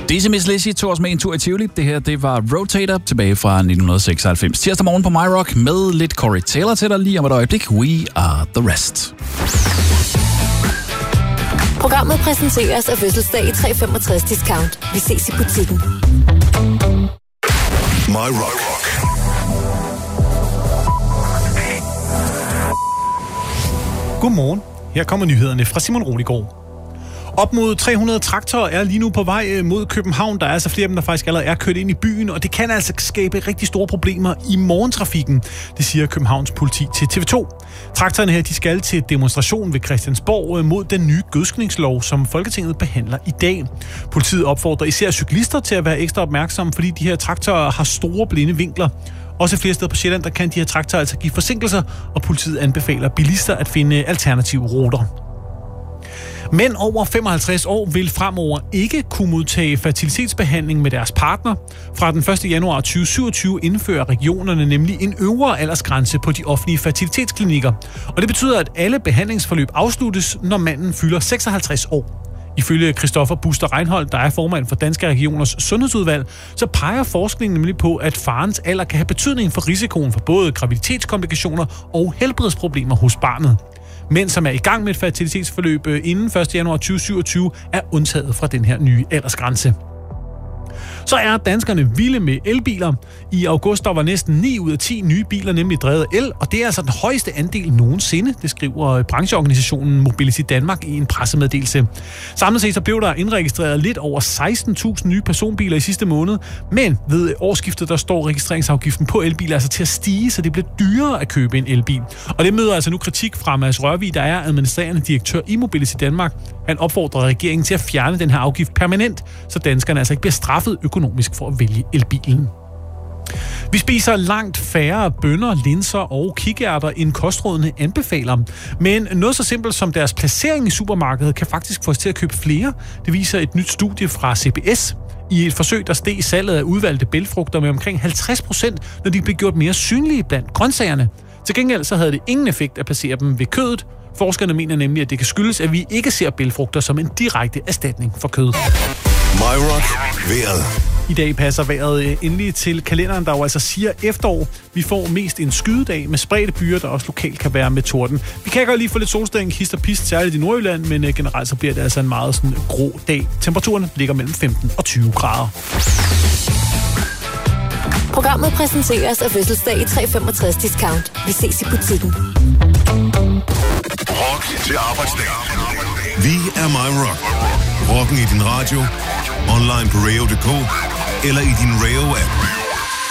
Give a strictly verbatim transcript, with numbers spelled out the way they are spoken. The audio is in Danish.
Dizzy Miss Lizzy tog os med en tur i Tivoli. Det her, det var Rotator tilbage fra nitten seksoghalvfems. Tirsdag morgen på MyRock med lidt Corey Taylor til dig lige om et øjeblik. We are the rest. Programmet præsenteres af Fødselsdag i tre femogtres discount. Vi ses i butikken. MyRock. Godmorgen. Her kommer nyhederne fra Simon Roligård. Op mod tre hundrede traktorer er lige nu på vej mod København. Der er altså flere af dem, der faktisk allerede er kørt ind i byen, og det kan altså skabe rigtig store problemer i morgentrafikken, det siger Københavns politi til T V to. Traktorerne her, de skal til demonstration ved Christiansborg mod den nye gødskningslov, som Folketinget behandler i dag. Politiet opfordrer især cyklister til at være ekstra opmærksomme, fordi de her traktorer har store blinde vinkler. Også flere steder på Sjælland, der kan de her traktorer altså give forsinkelser, og politiet anbefaler bilister at finde alternative ruter. Mænd over femoghalvtreds år vil fremover ikke kunne modtage fertilitetsbehandling med deres partner. Fra den første januar tyve syvogtyve indfører regionerne nemlig en øvre aldersgrænse på de offentlige fertilitetsklinikker. Og det betyder, at alle behandlingsforløb afsluttes, når manden fylder seksoghalvtreds år. Ifølge Christoffer Buster Reinholdt, der er formand for Danske Regioners Sundhedsudvalg, så peger forskningen nemlig på, at farens alder kan have betydning for risikoen for både graviditetskomplikationer og helbredsproblemer hos barnet. Mænd, som er i gang med et fertilitetsforløb inden første januar tyve syvogtyve, er undtaget fra den her nye aldersgrænse. Så er danskerne vilde med elbiler. I august der var næsten ni ud af ti nye biler nemlig drevet af el, og det er altså den højeste andel nogensinde, det skriver brancheorganisationen Mobility Danmark i en pressemeddelelse. Samlet set så blev der indregistreret lidt over seksten tusind nye personbiler i sidste måned, men ved årsskiftet der står registreringsafgiften på elbiler altså til at stige, så det bliver dyrere at købe en elbil. Og det møder altså nu kritik fra Mads Rørvig, der er administrerende direktør i Mobility Danmark. Han opfordrer regeringen til at fjerne den her afgift permanent, så danskerne altså ikke bliver straffet økonomisk for at vælge elbilen. Vi spiser langt færre bønner, linser og kikærter, end kostrådene anbefaler. Men noget så simpelt som deres placering i supermarkedet kan faktisk få os til at købe flere. Det viser et nyt studie fra C B S. I et forsøg, der steg salget af udvalgte bælgfrugter med omkring halvtreds procent, når de blev gjort mere synlige blandt grøntsagerne. Til gengæld så havde det ingen effekt at placere dem ved kødet. Forskerne mener nemlig, at det kan skyldes, at vi ikke ser bælgfrugter som en direkte erstatning for kød. MyRock vejret. I dag passer vejret endelig til kalenderen, der jo altså siger efterår. Vi får mest en skydedag med spredte byer, der også lokalt kan være med torden. Vi kan godt lige få lidt solstilling, hist og pist, særligt i Nordjylland, men generelt så bliver det altså en meget sådan grå dag. Temperaturen ligger mellem femten og tyve grader. Programmet præsenteres af Fødselsdag i tre femogtres discount. Vi ses i butikken. Rock til arbejdsdag. Vi er MyRock. Rocken i din radio, online på radio punktum d k eller i din Radio-app.